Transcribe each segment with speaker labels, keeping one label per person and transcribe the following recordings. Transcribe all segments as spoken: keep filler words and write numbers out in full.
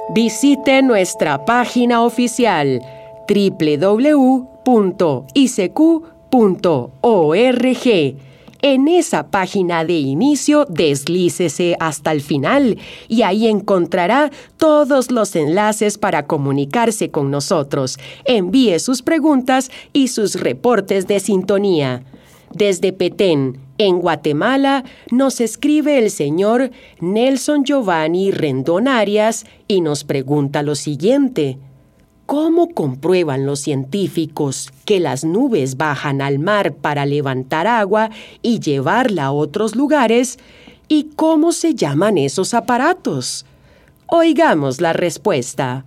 Speaker 1: Visite nuestra página oficial doble u doble u doble u punto i c q punto org. En esa página de inicio, deslícese hasta el final y ahí encontrará todos los enlaces para comunicarse con nosotros. Envíe sus preguntas y sus reportes de sintonía. Desde Petén, en Guatemala, nos escribe el señor Nelson Giovanni Rendón Arias y nos pregunta lo siguiente: ¿cómo comprueban los científicos que las nubes bajan al mar para levantar agua y llevarla a otros lugares? ¿Y cómo se llaman esos aparatos? Oigamos la respuesta.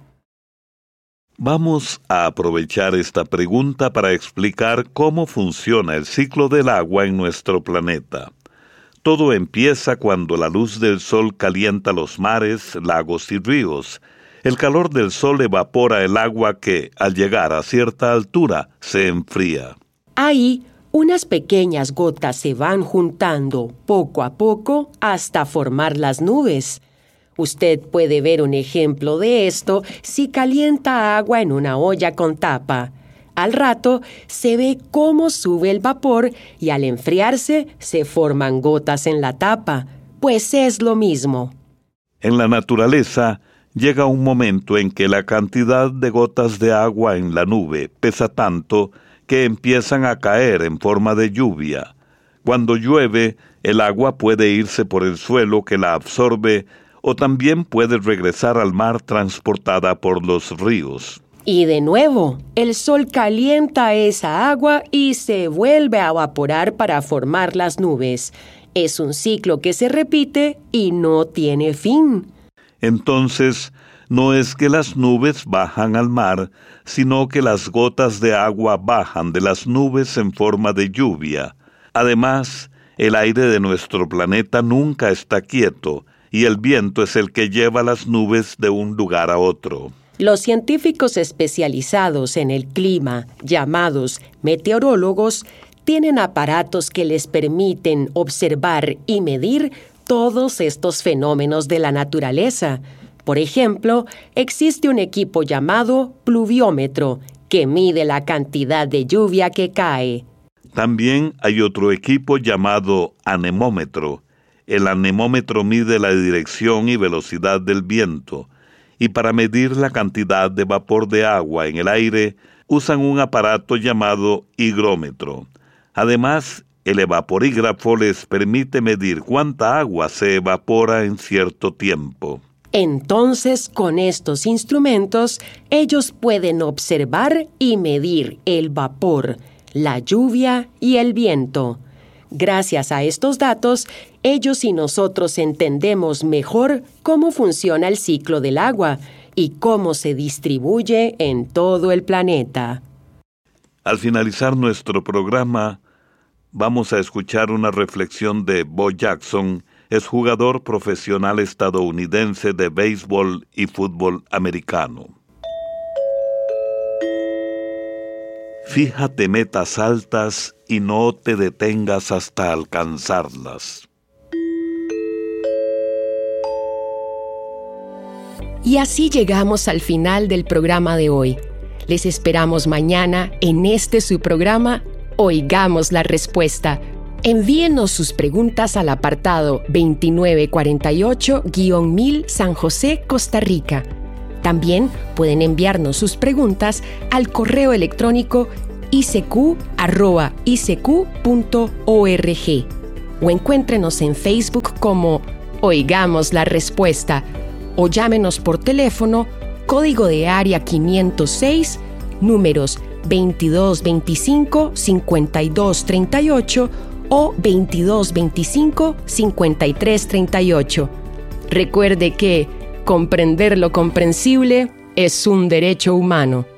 Speaker 2: Vamos a aprovechar esta pregunta para explicar cómo funciona el ciclo del agua en nuestro planeta. Todo empieza cuando la luz del sol calienta los mares, lagos y ríos. El calor del sol evapora el agua que, al llegar a cierta altura, se enfría.
Speaker 1: Ahí, unas pequeñas gotas se van juntando poco a poco hasta formar las nubes. Usted puede ver un ejemplo de esto si calienta agua en una olla con tapa. Al rato, se ve cómo sube el vapor y al enfriarse se forman gotas en la tapa, pues es lo mismo.
Speaker 2: En la naturaleza, llega un momento en que la cantidad de gotas de agua en la nube pesa tanto que empiezan a caer en forma de lluvia. Cuando llueve, el agua puede irse por el suelo que la absorbe o también puede regresar al mar transportada por los ríos.
Speaker 1: Y de nuevo, el sol calienta esa agua y se vuelve a evaporar para formar las nubes. Es un ciclo que se repite y no tiene fin.
Speaker 2: Entonces, no es que las nubes bajan al mar, sino que las gotas de agua bajan de las nubes en forma de lluvia. Además, el aire de nuestro planeta nunca está quieto, y el viento es el que lleva las nubes de un lugar a otro.
Speaker 1: Los científicos especializados en el clima, llamados meteorólogos, tienen aparatos que les permiten observar y medir todos estos fenómenos de la naturaleza. Por ejemplo, existe un equipo llamado pluviómetro, que mide la cantidad de lluvia que cae.
Speaker 2: También hay otro equipo llamado anemómetro. El anemómetro mide la dirección y velocidad del viento, y para medir la cantidad de vapor de agua en el aire, usan un aparato llamado higrómetro. Además, el evaporígrafo les permite medir cuánta agua se evapora en cierto tiempo.
Speaker 1: Entonces, con estos instrumentos, ellos pueden observar y medir el vapor, la lluvia y el viento. Gracias a estos datos, ellos y nosotros entendemos mejor cómo funciona el ciclo del agua y cómo se distribuye en todo el planeta.
Speaker 2: Al finalizar nuestro programa, vamos a escuchar una reflexión de Bo Jackson, exjugador profesional estadounidense de béisbol y fútbol americano. Fíjate metas altas y no te detengas hasta alcanzarlas.
Speaker 1: Y así llegamos al final del programa de hoy. Les esperamos mañana en este su programa Oigamos la Respuesta. Envíenos sus preguntas al apartado veintinueve cuarenta y ocho guión mil San José, Costa Rica. También pueden enviarnos sus preguntas al correo electrónico i c q arroba i c q punto org o encuéntrenos en Facebook como Oigamos la Respuesta o llámenos por teléfono, código de área quinientos seis, números veintidós veinticinco, cincuenta y dos treinta y ocho o veintidós veinticinco, cincuenta y tres treinta y ocho. Recuerde que comprender lo comprensible es un derecho humano.